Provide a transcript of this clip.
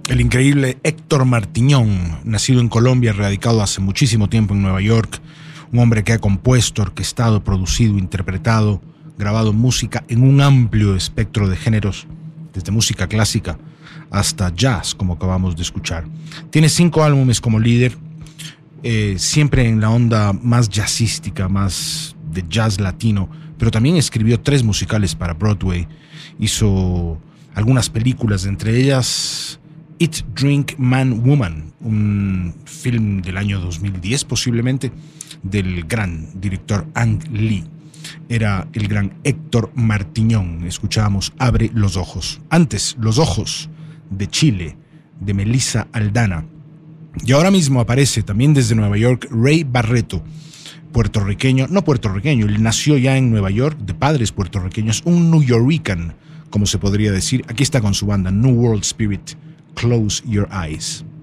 El increíble Héctor Martiñón, nacido en Colombia, radicado hace muchísimo tiempo en Nueva York, un hombre que ha compuesto, orquestado, producido, interpretado, grabado música en un amplio espectro de géneros, desde música clásica hasta jazz, como acabamos de escuchar. Tiene 5 álbumes como líder, siempre en la onda más jazzística, más de jazz latino, pero también escribió 3 musicales para Broadway, hizo algunas películas, entre ellas Eat, Drink, Man, Woman, un film del año 2010 posiblemente, del gran director Ang Lee. Era el gran Héctor Martiñón. Escuchábamos Abre los ojos. Antes, Los ojos de Chile, de Melissa Aldana. Y ahora mismo aparece también desde Nueva York Ray Barreto, puertorriqueño, no puertorriqueño, él nació ya en Nueva York, de padres puertorriqueños, un New Yorican, como se podría decir. Aquí está con su banda New World Spirit, Close Your Eyes.